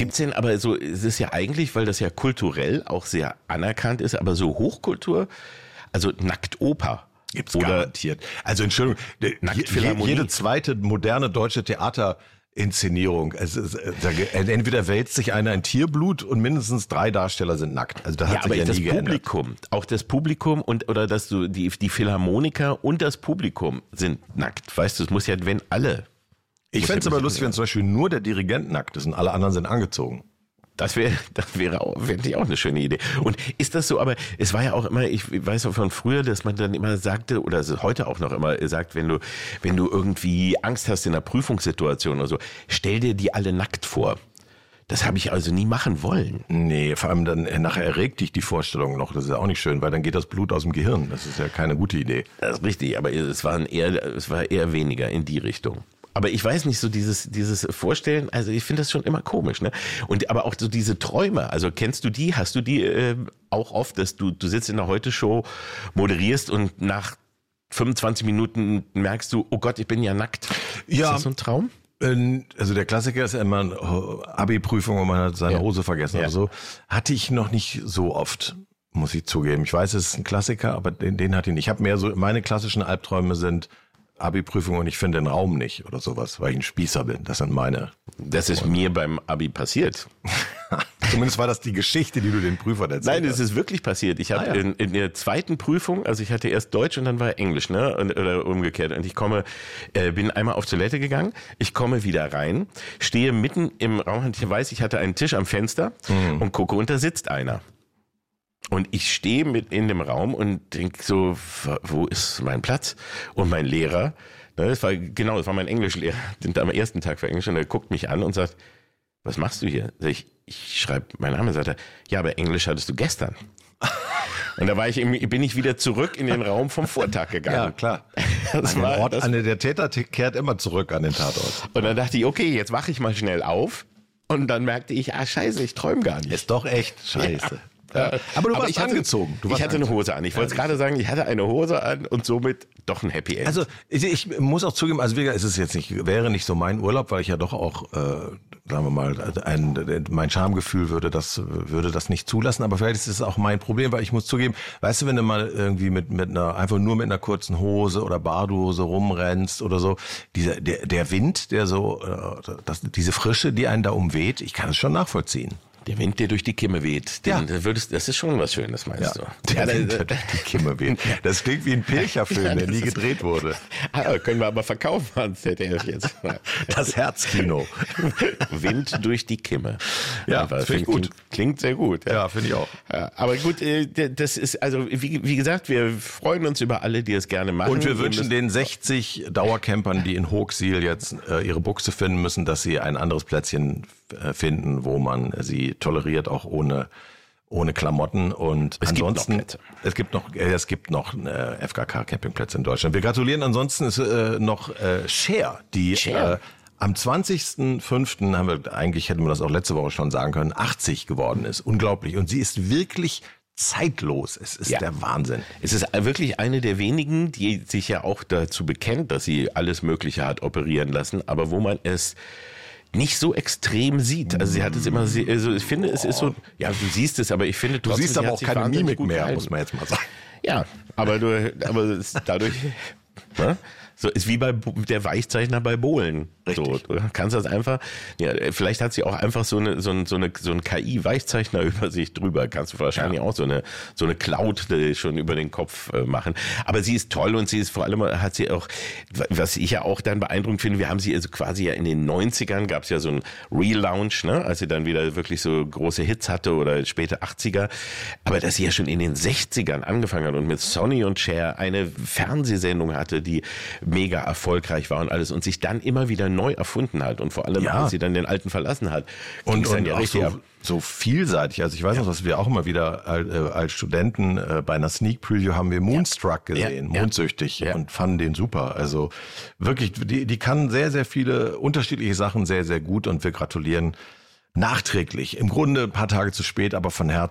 Gibt's denn aber so, es ist ja eigentlich, weil das ja kulturell auch sehr anerkannt ist, aber so Hochkultur, also Nacktoper. Gibt's garantiert. Also Entschuldigung, jede zweite moderne deutsche Theaterinszenierung, entweder wälzt sich einer in Tierblut und mindestens 3 Darsteller sind nackt. Also das hat sich ja nie geändert. Auch das Publikum oder dass du die Philharmoniker und das Publikum sind nackt. Weißt du, es muss ja, wenn alle. Ich fände es aber lustig, wenn zum Beispiel nur der Dirigent nackt ist und alle anderen sind angezogen. Das wäre auch eine schöne Idee. Und ist das so, aber es war ja auch immer, ich weiß auch von früher, dass man dann immer sagte, oder es ist heute auch noch immer sagt, wenn du irgendwie Angst hast in einer Prüfungssituation oder so, stell dir die alle nackt vor. Das habe ich also nie machen wollen. Nee, vor allem dann nachher erregt dich die Vorstellung noch. Das ist ja auch nicht schön, weil dann geht das Blut aus dem Gehirn. Das ist ja keine gute Idee. Das ist richtig, aber es war eher weniger in die Richtung. Aber ich weiß nicht, so dieses Vorstellen, also ich finde das schon immer komisch, ne? Aber auch so diese Träume, also kennst du die, hast du die auch oft, dass du sitzt in der Heute-Show, moderierst und nach 25 Minuten merkst du, oh Gott, ich bin ja nackt. Ja. Ist das so ein Traum? Also der Klassiker ist ja immer eine Abi-Prüfung, wo man hat seine Hose vergessen oder so. Hatte ich noch nicht so oft, muss ich zugeben. Ich weiß, es ist ein Klassiker, aber den hatte ich nicht. Ich habe mehr so, meine klassischen Albträume sind Abi-Prüfung und ich finde den Raum nicht oder sowas, weil ich ein Spießer bin. Das sind meine. Das ist mir beim Abi passiert. Zumindest war das die Geschichte, die du den Prüfern erzählt hast. Nein, das ist wirklich passiert. Ich habe in der zweiten Prüfung, also ich hatte erst Deutsch und dann war Englisch, ne, oder umgekehrt. Und ich bin einmal auf Toilette gegangen, ich komme wieder rein, stehe mitten im Raum und ich weiß, ich hatte einen Tisch am Fenster und gucke und da sitzt einer. Und ich stehe mit in dem Raum und denke so, wo ist mein Platz? Und mein Lehrer, das war mein Englischlehrer, am ersten Tag für Englisch, und er guckt mich an und sagt, was machst du hier? Ich schreibe meinen Namen, sagt er, ja, aber Englisch hattest du gestern. Und da bin ich wieder zurück in den Raum vom Vortag gegangen. Ja, klar. Der Täter kehrt immer zurück an den Tatort. Und dann dachte ich, okay, jetzt wache ich mal schnell auf. Und dann merkte ich, scheiße, ich träume gar nicht. Ist doch echt scheiße. Ja. Ja. Aber du warst angezogen. Ich hatte eine Hose an. Ich wollte es gerade sagen, ich hatte eine Hose an und somit doch ein Happy End. Also ich muss auch zugeben, also wäre nicht so mein Urlaub, weil ich ja doch auch, sagen wir mal, mein Schamgefühl würde das nicht zulassen. Aber vielleicht ist es auch mein Problem, weil ich muss zugeben, weißt du, wenn du mal irgendwie einfach nur mit einer kurzen Hose oder Badehose rumrennst oder so, der Wind, der so, diese Frische, die einen da umweht, ich kann es schon nachvollziehen. Der Wind, der durch die Kimme weht. Das ist schon was Schönes, meinst du? Der Wind, der durch die Kimme weht. Das klingt wie ein Pilcherfilm, der nie gedreht wurde. Können wir aber verkaufen ans ZDF jetzt. Das Herzkino. Wind durch die Kimme. Ja, das finde ich gut. Klingt sehr gut. Ja, finde ich auch. Ja, aber gut, das ist, also wie gesagt, wir freuen uns über alle, die es gerne machen. Und wir wünschen den 60 Dauercampern, die in Hochsiel jetzt ihre Buchse finden müssen, dass sie ein anderes Plätzchen finden, wo man sie toleriert, auch ohne Klamotten. Und ansonsten, es gibt noch FKK-Campingplätze in Deutschland. Wir gratulieren. Ansonsten ist noch Cher, die am 20.05. Hätten wir das auch letzte Woche schon sagen können, 80 geworden ist. Unglaublich. Und sie ist wirklich zeitlos. Es ist der Wahnsinn. Es ist wirklich eine der wenigen, die sich ja auch dazu bekennt, dass sie alles Mögliche hat operieren lassen, aber wo man es nicht so extrem sieht. Also sie hat es immer, also ich finde, es ist so, ja, du siehst es, aber ich finde trotzdem, du siehst aber auch keine Mimik mehr, gehalten. Muss man jetzt mal sagen. Ja, aber dadurch, ne? So ist wie bei der Weichzeichner bei Bohlen. Richtig. So, du kannst das einfach, ja, vielleicht hat sie auch einfach so ein KI-Weichzeichner über sich drüber. Kannst du wahrscheinlich auch so eine Cloud schon über den Kopf machen. Aber sie ist toll und sie ist vor allem, hat sie auch, was ich ja auch dann beeindruckend finde, wir haben sie also quasi ja in den 90ern, gab es ja so ein Relaunch, ne, als sie dann wieder wirklich so große Hits hatte oder späte 80er. Aber dass sie ja schon in den 60ern angefangen hat und mit Sonny und Cher eine Fernsehsendung hatte, die mega erfolgreich war und alles und sich dann immer wieder neu erfunden hat und vor allem, als sie dann den alten verlassen hat. Und dann ja richtig so vielseitig. Also ich weiß noch, dass wir auch immer wieder als Studenten bei einer Sneak Preview haben wir Moonstruck gesehen, mondsüchtig und fanden den super. Also wirklich, die kann sehr, sehr viele unterschiedliche Sachen sehr, sehr gut und wir gratulieren nachträglich. Im Grunde ein paar Tage zu spät, aber von Herzen.